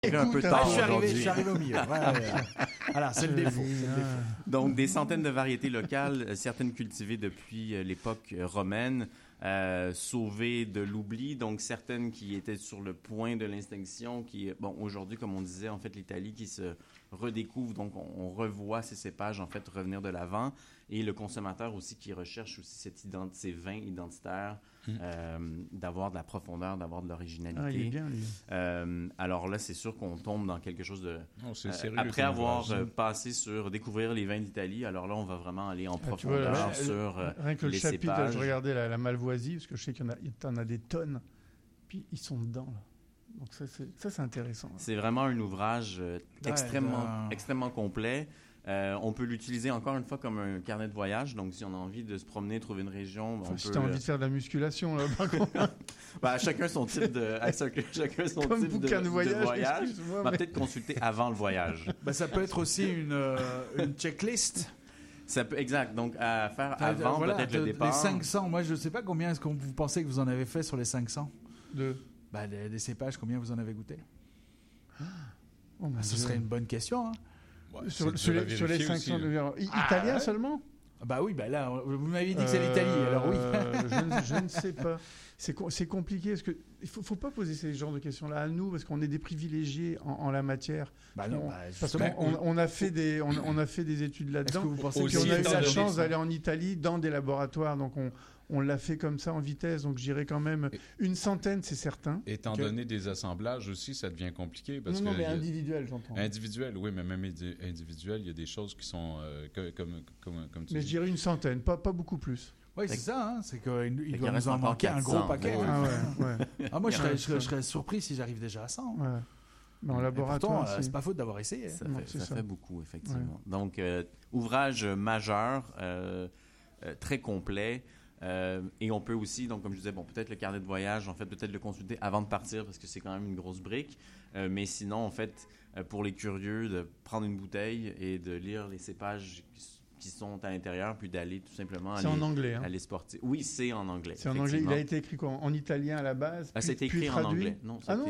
un peu tard je aujourd'hui. suis arrivé au milieu. Voilà, c'est le défaut. Donc, des centaines de variétés locales, certaines cultivées depuis l'époque romaine, sauvées de l'oubli, donc certaines qui étaient sur le point de l'extinction, aujourd'hui, comme on disait, en fait, l'Italie qui se redécouvre, donc on revoit ces cépages, en fait, revenir de l'avant, et le consommateur aussi qui recherche aussi ces vins identitaires, d'avoir de la profondeur, d'avoir de l'originalité. Ah, il est bien, lui. Alors là, c'est sûr qu'on tombe dans quelque chose de... Non, c'est sérieux, après avoir passé sur découvrir les vins d'Italie, alors là, on va vraiment aller en profondeur sur rien que le les chapitre, cépages. je regardais la Malvoisie, parce que je sais qu'il y en a des tonnes, puis ils sont dedans, là. Donc ça, c'est intéressant. Là. C'est vraiment un ouvrage extrêmement complet. On peut l'utiliser encore une fois comme un carnet de voyage. Donc, si on a envie de se promener, trouver une région, on si peut... tu as envie de faire de la musculation, là, par contre... chacun son type de comme bouquin de voyage. On va peut-être consulter avant le voyage. Ça peut être aussi une checklist. Ça peut, exact. Donc, à faire avant peut-être le départ. Les 500, moi, je ne sais pas combien est-ce que vous pensez que vous en avez fait sur les 500 des cépages, combien vous en avez goûté? Ce serait une bonne question, hein. Ouais, sur les 500 italiens seulement? Là, vous m'avez dit que c'est l'Italie, alors oui. Je ne sais pas. C'est compliqué, parce que il faut pas poser ces genres de questions-là à nous, parce qu'on est des privilégiés en la matière. Parce qu'on a fait des études là-dedans. Vous pensez on a eu la chance d'aller en Italie dans des laboratoires, donc on l'a fait comme ça en vitesse, donc je dirais quand même une centaine, c'est certain. Étant donné des assemblages aussi, ça devient compliqué. Parce mais individuel, j'entends. Individuel, oui, mais même individuel, il y a des choses qui sont comme tu dis. Mais je dirais une centaine, pas beaucoup plus. Oui, c'est ça, hein, c'est qu'il doit nous en manquer un gros paquet. Moi, je serais surpris si j'arrive déjà à 100. Ouais. Mais en laboratoire, pourtant, c'est pas faute d'avoir essayé. Ça fait beaucoup, effectivement. Ouais. Donc, ouvrage majeur, très complet. Et on peut aussi, donc comme je disais, peut-être le carnet de voyage, en fait, peut-être le consulter avant de partir parce que c'est quand même une grosse brique. Mais sinon, en fait, pour les curieux, de prendre une bouteille et de lire les cépages qui sont à l'intérieur, puis d'aller tout simplement en anglais, hein? Aller se porter. Oui, c'est en anglais. C'est en anglais. Il a été écrit en italien à la base. C'était écrit en anglais. Non,